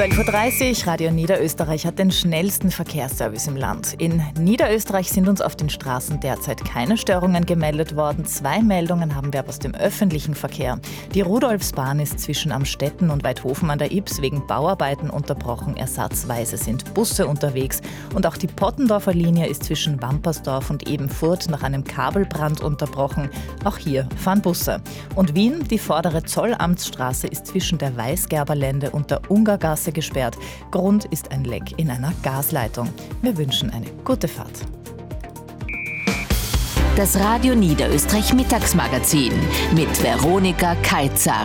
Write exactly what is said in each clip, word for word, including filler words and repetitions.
zwölf Uhr dreißig, Radio Niederösterreich hat den schnellsten Verkehrsservice im Land. In Niederösterreich sind uns auf den Straßen derzeit keine Störungen gemeldet worden. Zwei Meldungen haben wir aber aus dem öffentlichen Verkehr. Die Rudolfsbahn ist zwischen Amstetten und Weidhofen an der Ybbs wegen Bauarbeiten unterbrochen. Ersatzweise sind Busse unterwegs. Und auch die Pottendorfer Linie ist zwischen Wampersdorf und Ebenfurth nach einem Kabelbrand unterbrochen. Auch hier fahren Busse. Und Wien, die vordere Zollamtsstraße, ist zwischen der Weißgerberlände und der Ungargasse gesperrt. Grund ist ein Leck in einer Gasleitung. Wir wünschen eine gute Fahrt. Das Radio Niederösterreich Mittagsmagazin mit Veronika Kaitzar.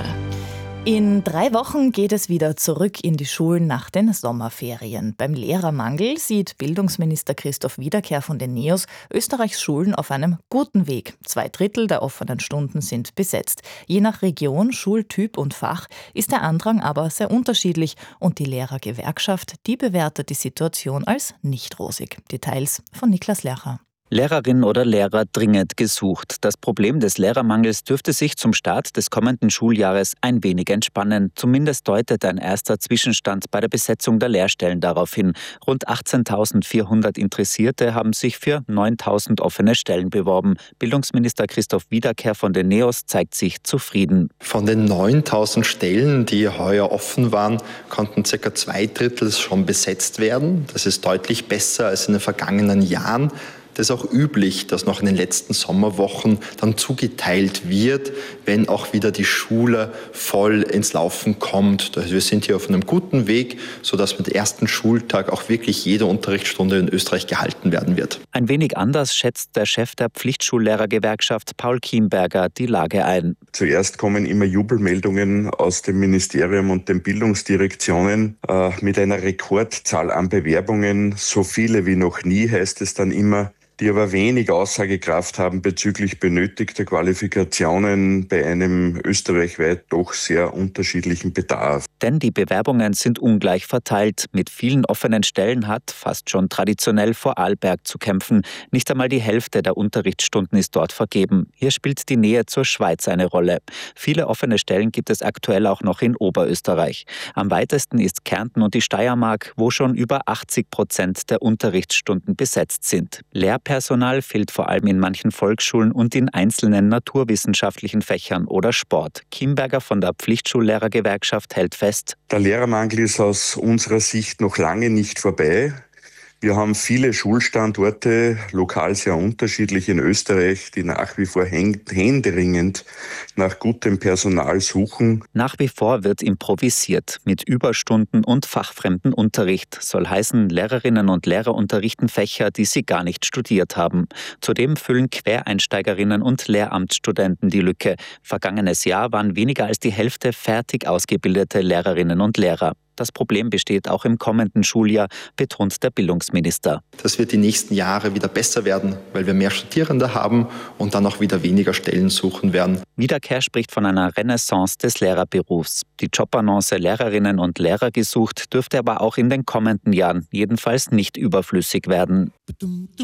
In drei Wochen geht es wieder zurück in die Schulen nach den Sommerferien. Beim Lehrermangel sieht Bildungsminister Christoph Wiederkehr von den NEOS Österreichs Schulen auf einem guten Weg. Zwei Drittel der offenen Stunden sind besetzt. Je nach Region, Schultyp und Fach ist der Andrang aber sehr unterschiedlich und die Lehrergewerkschaft, die bewertet die Situation als nicht rosig. Details von Niklas Lercher. Lehrerinnen oder Lehrer dringend gesucht. Das Problem des Lehrermangels dürfte sich zum Start des kommenden Schuljahres ein wenig entspannen. Zumindest deutet ein erster Zwischenstand bei der Besetzung der Lehrstellen darauf hin. Rund achtzehntausendvierhundert Interessierte haben sich für neuntausend offene Stellen beworben. Bildungsminister Christoph Wiederkehr von den NEOS zeigt sich zufrieden. Von den neuntausend Stellen, die heuer offen waren, konnten ca. zwei Drittel schon besetzt werden. Das ist deutlich besser als in den vergangenen Jahren. Das ist auch üblich, dass noch in den letzten Sommerwochen dann zugeteilt wird, wenn auch wieder die Schule voll ins Laufen kommt. Also wir sind hier auf einem guten Weg, sodass mit dem ersten Schultag auch wirklich jede Unterrichtsstunde in Österreich gehalten werden wird. Ein wenig anders schätzt der Chef der Pflichtschullehrergewerkschaft Paul Kienberger die Lage ein. Zuerst kommen immer Jubelmeldungen aus dem Ministerium und den Bildungsdirektionen äh, mit einer Rekordzahl an Bewerbungen. So viele wie noch nie, heißt es dann immer, die aber wenig Aussagekraft haben bezüglich benötigter Qualifikationen bei einem österreichweit doch sehr unterschiedlichen Bedarf. Denn die Bewerbungen sind ungleich verteilt. Mit vielen offenen Stellen hat fast schon traditionell Vorarlberg zu kämpfen. Nicht einmal die Hälfte der Unterrichtsstunden ist dort vergeben. Hier spielt die Nähe zur Schweiz eine Rolle. Viele offene Stellen gibt es aktuell auch noch in Oberösterreich. Am weitesten ist Kärnten und die Steiermark, wo schon über achtzig Prozent der Unterrichtsstunden besetzt sind. Lehrpersonal fehlt vor allem in manchen Volksschulen und in einzelnen naturwissenschaftlichen Fächern oder Sport. Kienberger von der Pflichtschullehrergewerkschaft hält fest: Der Lehrermangel ist aus unserer Sicht noch lange nicht vorbei. Wir haben viele Schulstandorte, lokal sehr unterschiedlich in Österreich, die nach wie vor händeringend nach gutem Personal suchen. Nach wie vor wird improvisiert. Mit Überstunden und fachfremden Unterricht. Soll heißen, Lehrerinnen und Lehrer unterrichten Fächer, die sie gar nicht studiert haben. Zudem füllen Quereinsteigerinnen und Lehramtsstudenten die Lücke. Vergangenes Jahr waren weniger als die Hälfte fertig ausgebildete Lehrerinnen und Lehrer. Das Problem besteht auch im kommenden Schuljahr, betont der Bildungsminister. Das wird die nächsten Jahre wieder besser werden, weil wir mehr Studierende haben und dann auch wieder weniger Stellen suchen werden. Wiederkehr spricht von einer Renaissance des Lehrerberufs. Die Jobannonce Lehrerinnen und Lehrer gesucht dürfte aber auch in den kommenden Jahren jedenfalls nicht überflüssig werden.